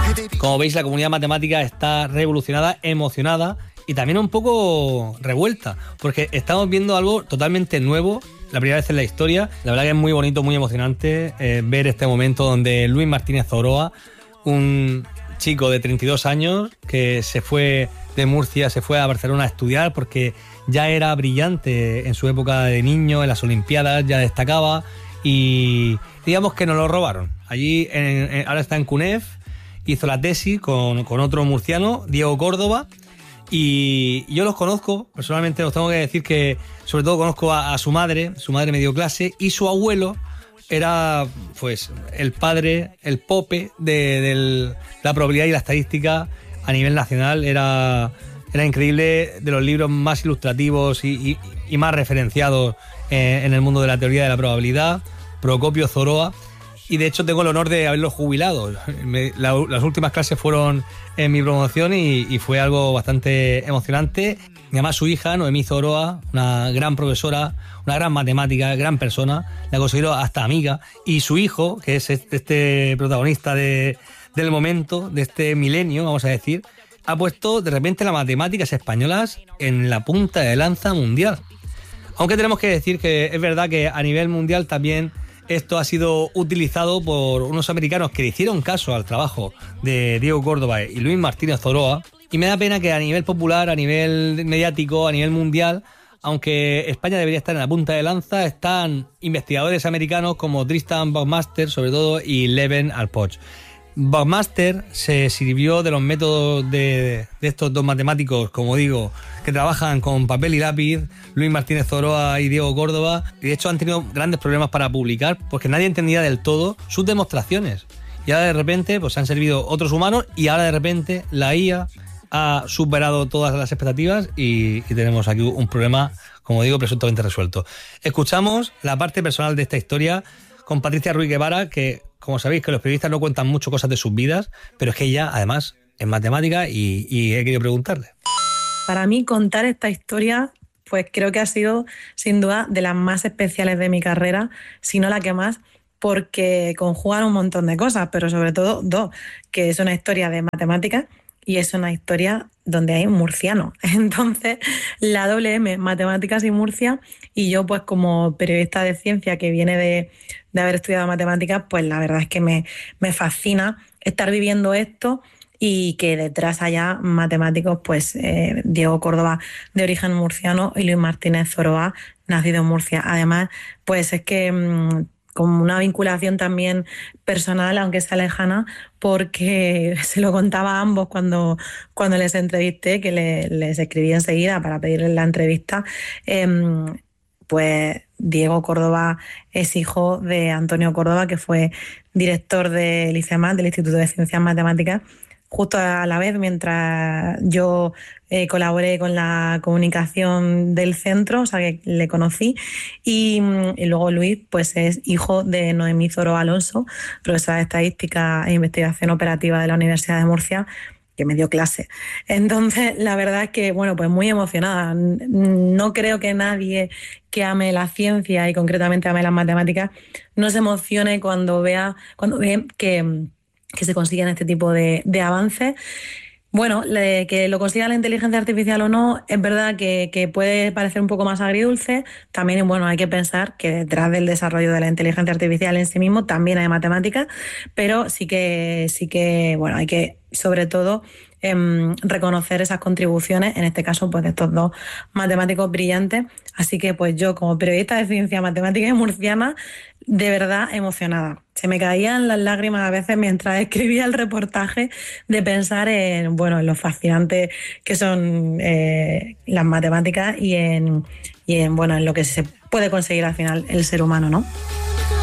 Como veis, la comunidad matemática está revolucionada, emocionada y también un poco revuelta, porque estamos viendo algo totalmente nuevo, la primera vez en la historia. La verdad que es muy bonito, muy emocionante ver este momento donde Luis Martínez Zoroa, un chico de 32 años que se fue de Murcia, se fue a Barcelona a estudiar porque ya era brillante en su época de niño, en las Olimpiadas ya destacaba, y digamos que nos lo robaron. Allí ahora está en CUNEF, hizo la tesis con otro murciano, Diego Córdoba, y yo los conozco, personalmente os tengo que decir que sobre todo conozco a su madre me dio clase, y su abuelo era pues el padre, el pope de la probabilidad y la estadística a nivel nacional. Era increíble, de los libros más ilustrativos y más referenciados en el mundo de la teoría de la probabilidad, Procopio Zoroa. Y de hecho tengo el honor de haberlo jubilado. Las últimas clases fueron en mi promoción y fue algo bastante emocionante. Y además su hija, Noemí Zoroa, una gran profesora, una gran matemática, gran persona, la considero hasta amiga. Y su hijo, que es este protagonista del momento, de este milenio, vamos a decir, ha puesto de repente las matemáticas españolas en la punta de lanza mundial. Aunque tenemos que decir que es verdad que a nivel mundial también esto ha sido utilizado por unos americanos que le hicieron caso al trabajo de Diego Córdoba y Luis Martínez Zoroa, y me da pena que a nivel popular, a nivel mediático, a nivel mundial, aunque España debería estar en la punta de lanza, están investigadores americanos como Tristan Buckmaster, sobre todo, y Leven Alpoch. Buckmaster se sirvió de los métodos de estos dos matemáticos, como digo, que trabajan con papel y lápiz, Luis Martínez Zoroa y Diego Córdoba, y de hecho han tenido grandes problemas para publicar porque nadie entendía del todo sus demostraciones. Y ahora de repente pues han servido otros humanos, y ahora de repente la IA ha superado todas las expectativas y tenemos aquí un problema, como digo, presuntamente resuelto. Escuchamos la parte personal de esta historia con Patricia Ruiz Guevara, que, como sabéis, que los periodistas no cuentan mucho cosas de sus vidas, pero es que ella, además, es matemática y he querido preguntarle. Para mí, contar esta historia, pues creo que ha sido, sin duda, de las más especiales de mi carrera, si no la que más, porque conjugan un montón de cosas, pero sobre todo dos, que es una historia de matemáticas y es una historia donde hay murciano. Entonces, la doble M, matemáticas y Murcia, y yo pues como periodista de ciencia que viene de haber estudiado matemáticas, pues la verdad es que me fascina estar viviendo esto y que detrás haya matemáticos, pues Diego Córdoba, de origen murciano, y Luis Martínez Zoroa, nacido en Murcia. Además, pues es que como una vinculación también personal, aunque sea lejana, porque se lo contaba a ambos cuando les entrevisté, que les escribí enseguida para pedirles la entrevista. Pues Diego Córdoba es hijo de Antonio Córdoba, que fue director del ICEMAT, del Instituto de Ciencias Matemáticas, justo a la vez, mientras yo colaboré con la comunicación del centro, o sea que le conocí, y luego Luis pues es hijo de Noemí Zoroa Alonso, profesora de Estadística e Investigación Operativa de la Universidad de Murcia, que me dio clase. Entonces, la verdad es que, bueno, pues muy emocionada. No creo que nadie que ame la ciencia y concretamente ame las matemáticas no se emocione cuando ve que se consiguen este tipo de avances. Bueno, que lo consiga la inteligencia artificial o no, es verdad que puede parecer un poco más agridulce. También, bueno, hay que pensar que detrás del desarrollo de la inteligencia artificial en sí mismo también hay matemáticas, pero sí que, bueno, hay que, sobre todo, reconocer esas contribuciones, en este caso, pues de estos dos matemáticos brillantes. Así que, pues yo, como periodista de ciencia, matemática y murciana, de verdad emocionada. Se me caían las lágrimas a veces mientras escribía el reportaje, de pensar en lo fascinante que son las matemáticas y en lo que se puede conseguir al final el ser humano, ¿no?